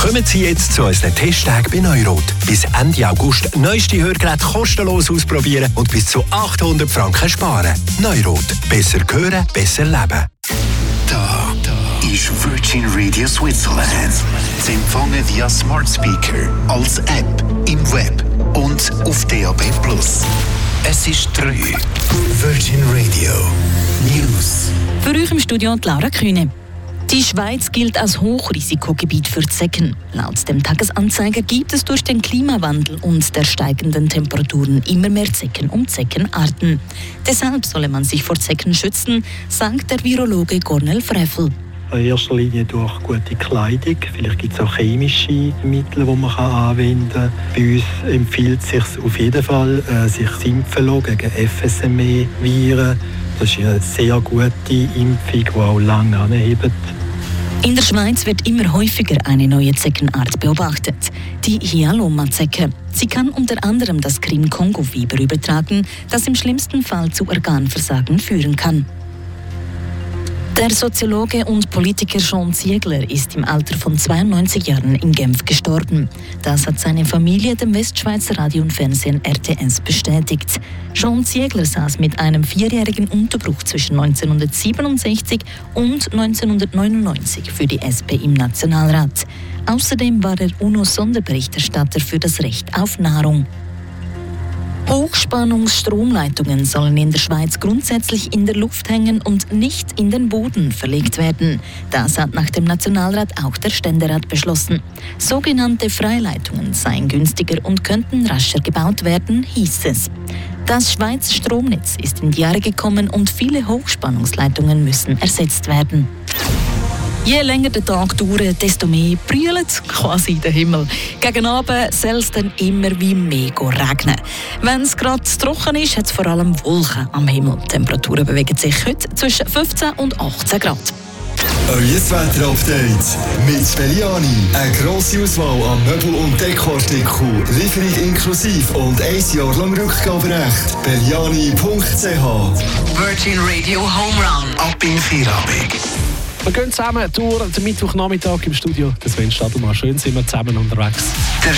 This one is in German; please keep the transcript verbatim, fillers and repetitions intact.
Kommen Sie jetzt zu unseren Testtagen bei Neurot. Bis Ende August neueste Hörgeräte kostenlos ausprobieren und bis zu achthundert Franken sparen. Neurot. Besser hören, besser leben. Da, da ist Virgin Radio Switzerland. Sie empfangen via Smart Speaker, als App, im Web und auf D A B plus. Es ist drei. Virgin Radio News. Für euch im Studio Laura Kühne. Die Schweiz gilt als Hochrisikogebiet für Zecken. Laut dem Tagesanzeiger gibt es durch den Klimawandel und der steigenden Temperaturen immer mehr Zecken und Zeckenarten. Deshalb solle man sich vor Zecken schützen, sagt der Virologe Cornel Frevel. In erster Linie durch gute Kleidung. Vielleicht gibt es auch chemische Mittel, die man anwenden kann. Bei uns empfiehlt es sich auf jeden Fall, sich zu impfen gegen F S M E-Viren. Das ist eine sehr gute Impfung, die auch lange anhebt. In der Schweiz wird immer häufiger eine neue Zeckenart beobachtet, die Hyaloma-Zecke. Sie kann unter anderem das Krim-Kongo-Fieber übertragen, das im schlimmsten Fall zu Organversagen führen kann. Der Soziologe und Politiker Jean Ziegler ist im Alter von zweiundneunzig Jahren in Genf gestorben. Das hat seine Familie dem Westschweizer Radio und Fernsehen R T S bestätigt. Jean Ziegler saß mit einem vierjährigen Unterbruch zwischen neunzehnhundertsiebenundsechzig und neunzehnhundertneunundneunzig für die S P im Nationalrat. Außerdem war er UNO-Sonderberichterstatter für das Recht auf Nahrung. Hochspannungsstromleitungen sollen in der Schweiz grundsätzlich in der Luft hängen und nicht in den Boden verlegt werden. Das hat nach dem Nationalrat auch der Ständerat beschlossen. Sogenannte Freileitungen seien günstiger und könnten rascher gebaut werden, hieß es. Das Schweizer Stromnetz ist in die Jahre gekommen und viele Hochspannungsleitungen müssen ersetzt werden. Je länger der Tag dauert, desto mehr brüllt quasi der Himmel. Gegen Abend soll es dann immer wie mehr regnen. Wenn es gerade trocken ist, hat es vor allem Wolken am Himmel. Die Temperaturen bewegen sich heute zwischen fünfzehn und achtzehn Grad. Euer Wetter-Update mit Belliani. Eine grosse Auswahl an Möbel- und Dekoartikeln. Lieferung inklusiv und ein Jahr lang Rückgaberecht. Belliani punkt c h. Virgin Radio Home Run. Ab in Feierabend. Wir gehen zusammen durch den Mittwochnachmittag im Studio. Das Sven Stadelmann. Schön sind wir zusammen unterwegs. Der